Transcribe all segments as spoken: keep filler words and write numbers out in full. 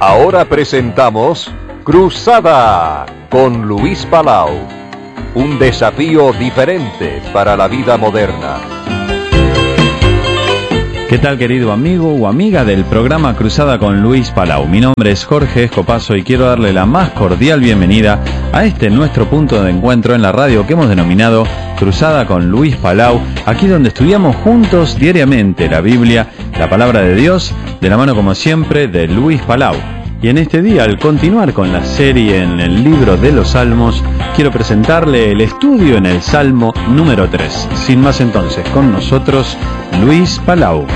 Ahora presentamos Cruzada con Luis Palau. Un desafío diferente para la vida moderna. ¿Qué tal, querido amigo o amiga del programa Cruzada con Luis Palau? Mi nombre es Jorge Escopazo y quiero darle la más cordial bienvenida a este nuestro punto de encuentro en la radio que hemos denominado Cruzada con Luis Palau, aquí donde estudiamos juntos diariamente la Biblia, la palabra de Dios, de la mano como siempre de Luis Palau. Y en este día, al continuar con la serie en el libro de los Salmos, quiero presentarle el estudio en el Salmo número tres. Sin más entonces, con nosotros, Luis Palau.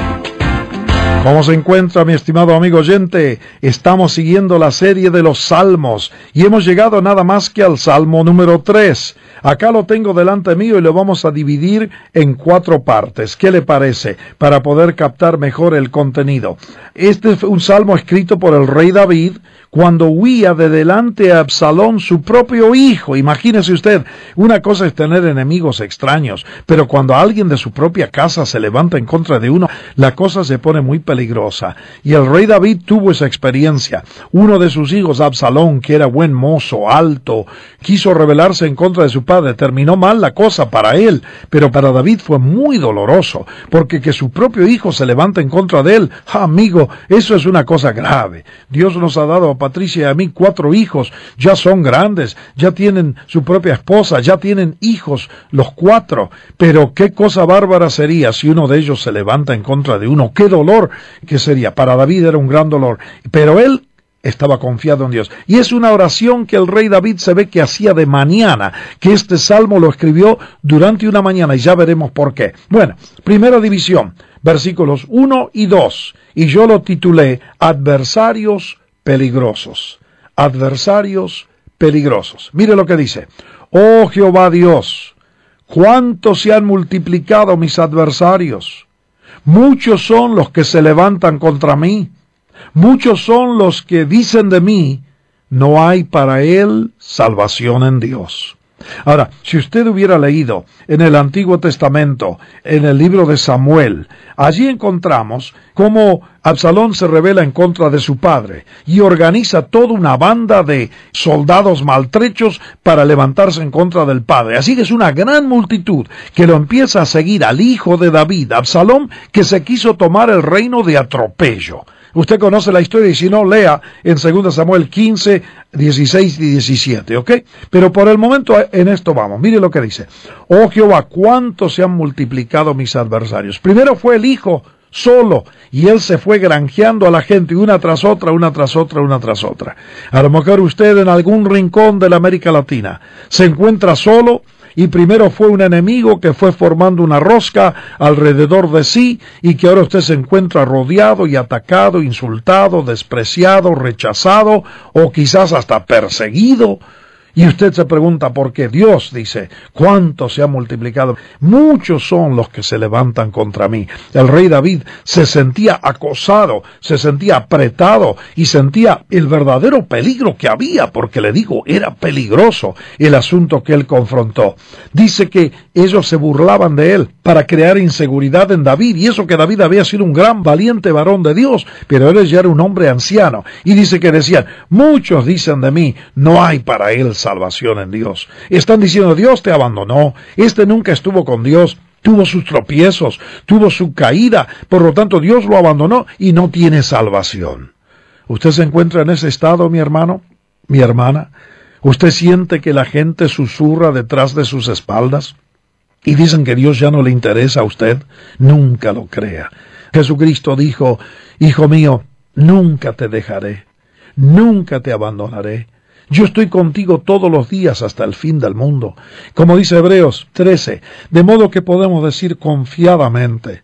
¿Cómo se encuentra, mi estimado amigo oyente? Estamos siguiendo la serie de los Salmos y hemos llegado nada más que al Salmo número tres. Acá lo tengo delante mío y lo vamos a dividir en cuatro partes. ¿Qué le parece? Para poder captar mejor el contenido. Este es un salmo escrito por el rey David cuando huía de delante a Absalón, su propio hijo. Imagínese usted, una cosa es tener enemigos extraños, pero cuando alguien de su propia casa se levanta en contra de uno, la cosa se pone muy peligrosa. Y el rey David tuvo esa experiencia. Uno de sus hijos, Absalón, que era buen mozo, alto, quiso rebelarse en contra de su padre. Terminó mal la cosa para él, pero para David fue muy doloroso, porque que su propio hijo se levanta en contra de él, ah, amigo, eso es una cosa grave. Dios nos ha dado a Patricia y a mí cuatro hijos, ya son grandes, ya tienen su propia esposa, ya tienen hijos, los cuatro, pero qué cosa bárbara sería si uno de ellos se levanta en contra de uno. Qué dolor que sería. Para David era un gran dolor, pero él estaba confiado en Dios. Y es una oración que el rey David se ve que hacía de mañana, que este salmo lo escribió durante una mañana, y ya veremos por qué. Bueno, primera división, versículos uno y dos, y yo lo titulé Adversarios peligrosos. Adversarios peligrosos. Mire lo que dice. Oh Jehová Dios, cuánto se han multiplicado mis adversarios. Muchos son los que se levantan contra mí. Muchos son los que dicen de mí, no hay para él salvación en Dios. Ahora, si usted hubiera leído en el Antiguo Testamento, en el libro de Samuel, allí encontramos cómo Absalón se rebela en contra de su padre y organiza toda una banda de soldados maltrechos para levantarse en contra del padre. Así que es una gran multitud que lo empieza a seguir al hijo de David, Absalón, que se quiso tomar el reino de atropello. Usted conoce la historia y si no, lea en segundo Samuel quince, dieciséis y diecisiete, ¿ok? Pero por el momento en esto vamos. Mire lo que dice. Oh Jehová, cuánto se han multiplicado mis adversarios. Primero fue el hijo solo y él se fue granjeando a la gente una tras otra, una tras otra, una tras otra. A lo mejor usted en algún rincón de la América Latina se encuentra solo y primero fue un enemigo que fue formando una rosca alrededor de sí y que ahora usted se encuentra rodeado y atacado, insultado, despreciado, rechazado o quizás hasta perseguido. Y usted se pregunta por qué. Dios dice, ¿cuánto se ha multiplicado? Muchos son los que se levantan contra mí. El rey David se sentía acosado, se sentía apretado y sentía el verdadero peligro que había, porque le digo, era peligroso el asunto que él confrontó. Dice que ellos se burlaban de él para crear inseguridad en David, y eso que David había sido un gran valiente varón de Dios, pero él ya era un hombre anciano. Y dice que decían, muchos dicen de mí, no hay para él salvación en Dios. Están diciendo, Dios te abandonó, este nunca estuvo con Dios, tuvo sus tropiezos, tuvo su caída, por lo tanto Dios lo abandonó y no tiene salvación. ¿Usted se encuentra en ese estado, mi hermano, mi hermana? ¿Usted siente que la gente susurra detrás de sus espaldas y dicen que Dios ya no le interesa a usted? Nunca lo crea. Jesucristo dijo, hijo mío, nunca te dejaré, nunca te abandonaré. Yo estoy contigo todos los días hasta el fin del mundo. Como dice Hebreos trece, de modo que podemos decir confiadamente,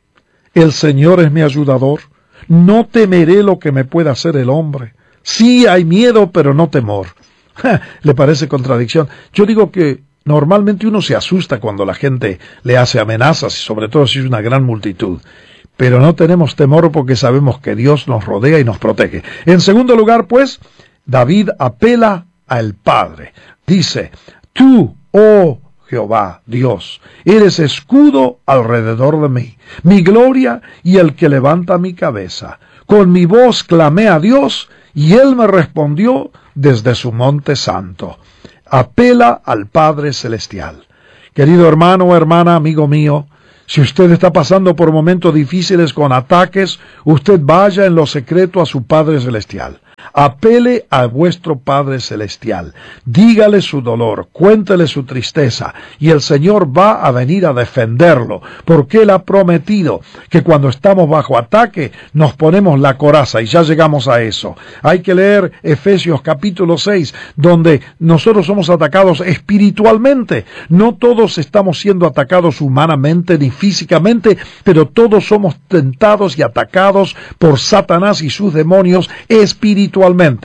el Señor es mi ayudador, no temeré lo que me pueda hacer el hombre. Sí hay miedo, pero no temor. ¿Le parece contradicción? Yo digo que normalmente uno se asusta cuando la gente le hace amenazas, y sobre todo si es una gran multitud. Pero no tenemos temor porque sabemos que Dios nos rodea y nos protege. En segundo lugar, pues, David apela al Padre. Dice, tú, oh Jehová, Dios, eres escudo alrededor de mí, mi gloria y el que levanta mi cabeza. Con mi voz clamé a Dios y él me respondió desde su monte santo. Apela al Padre Celestial. Querido hermano o hermana, amigo mío, si usted está pasando por momentos difíciles con ataques, usted vaya en lo secreto a su Padre Celestial. Apele a vuestro Padre Celestial. Dígale su dolor, cuéntele su tristeza, y el Señor va a venir a defenderlo, porque Él ha prometido que cuando estamos bajo ataque nos ponemos la coraza, y ya llegamos a eso. Hay que leer Efesios capítulo seis, donde nosotros somos atacados espiritualmente. No todos estamos siendo atacados humanamente ni físicamente, pero todos somos tentados y atacados por Satanás y sus demonios espiritualmente.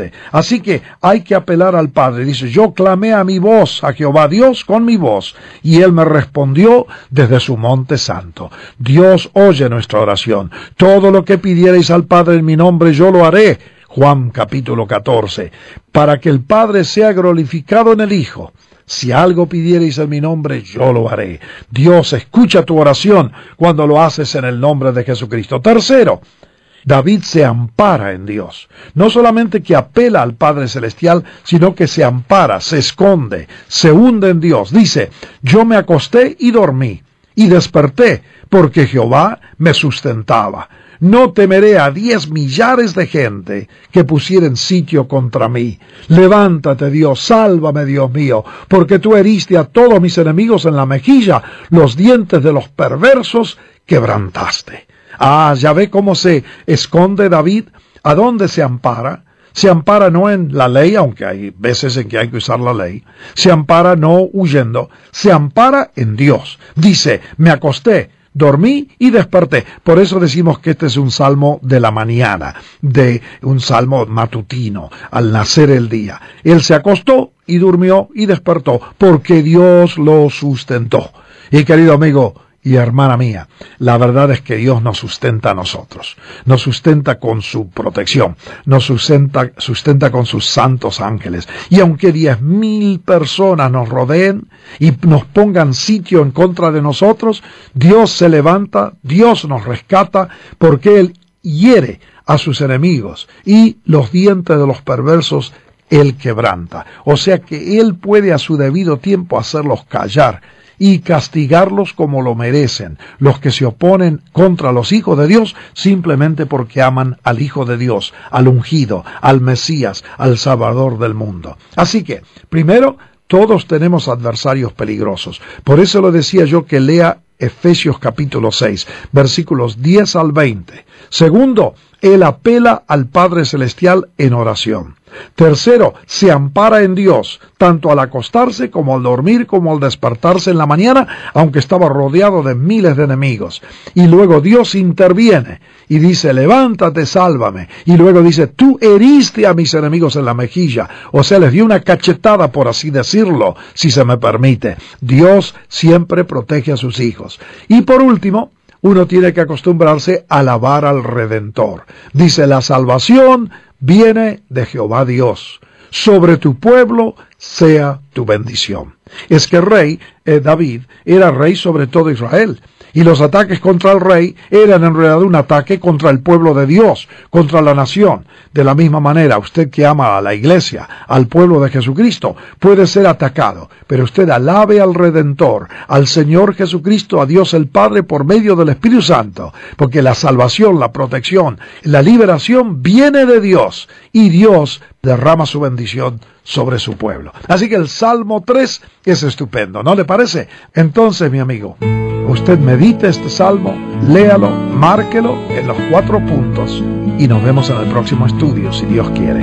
Así que hay que apelar al Padre. Dice, yo clamé a mi voz, a Jehová Dios con mi voz, y Él me respondió desde su monte santo. Dios oye nuestra oración. Todo lo que pidierais al Padre en mi nombre, yo lo haré. Juan capítulo catorce. Para que el Padre sea glorificado en el Hijo. Si algo pidierais en mi nombre, yo lo haré. Dios escucha tu oración cuando lo haces en el nombre de Jesucristo. Tercero, David se ampara en Dios. No solamente que apela al Padre Celestial, sino que se ampara, se esconde, se hunde en Dios. Dice, yo me acosté y dormí, y desperté, porque Jehová me sustentaba. No temeré a diez millares de gente que pusieren sitio contra mí. Levántate, Dios, sálvame, Dios mío, porque tú heriste a todos mis enemigos en la mejilla, los dientes de los perversos quebrantaste. Ah, ya ve cómo se esconde David. ¿A dónde se ampara? Se ampara no en la ley, aunque hay veces en que hay que usar la ley. Se ampara no huyendo. Se ampara en Dios. Dice, me acosté, dormí y desperté. Por eso decimos que este es un salmo de la mañana, de un salmo matutino, al nacer el día. Él se acostó y durmió y despertó, porque Dios lo sustentó. Y querido amigo y hermana mía, la verdad es que Dios nos sustenta a nosotros, nos sustenta con su protección, nos sustenta, sustenta con sus santos ángeles. Y aunque diez mil personas nos rodeen y nos pongan sitio en contra de nosotros, Dios se levanta, Dios nos rescata, porque Él hiere a sus enemigos y los dientes de los perversos Él quebranta. O sea que Él puede a su debido tiempo hacerlos callar y castigarlos como lo merecen, los que se oponen contra los hijos de Dios simplemente porque aman al Hijo de Dios, al ungido, al Mesías, al Salvador del mundo. Así que, primero, todos tenemos adversarios peligrosos. Por eso le decía yo que lea Efesios capítulo seis, versículos diez al veinte. Segundo, él apela al Padre Celestial en oración. Tercero, se ampara en Dios, tanto al acostarse como al dormir como al despertarse en la mañana, aunque estaba rodeado de miles de enemigos. Y luego Dios interviene y dice, levántate, sálvame. Y luego dice, tú heriste a mis enemigos en la mejilla. O sea, les dio una cachetada, por así decirlo, si se me permite. Dios siempre protege a sus hijos. Y por último, uno tiene que acostumbrarse a alabar al Redentor. Dice, la salvación viene de Jehová Dios. Sobre tu pueblo sea tu bendición. Es que el rey, eh, David, era rey sobre todo Israel. Y los ataques contra el rey eran en realidad un ataque contra el pueblo de Dios, contra la nación. De la misma manera, usted que ama a la iglesia, al pueblo de Jesucristo, puede ser atacado, pero usted alabe al Redentor, al Señor Jesucristo, a Dios el Padre por medio del Espíritu Santo, porque la salvación, la protección, la liberación viene de Dios, y Dios derrama su bendición sobre su pueblo. Así que el Salmo tres es estupendo, ¿no le parece? Entonces, mi amigo, usted medite este salmo, léalo, márquelo en los cuatro puntos y nos vemos en el próximo estudio, si Dios quiere.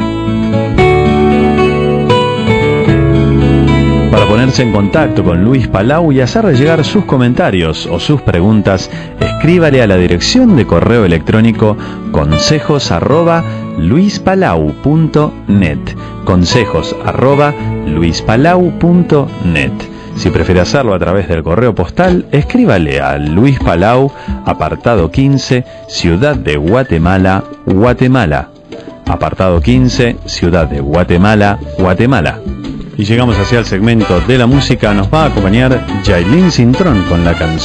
Para ponerse en contacto con Luis Palau y hacerle llegar sus comentarios o sus preguntas, escríbale a la dirección de correo electrónico consejos arroba luispalau punto net, consejos arroba luispalau punto net. Si prefiere hacerlo a través del correo postal, escríbale a Luis Palau, apartado quince, Ciudad de Guatemala, Guatemala. Apartado quince, Ciudad de Guatemala, Guatemala. Y llegamos hacia el segmento de la música. Nos va a acompañar Yailin Cintrón con la canción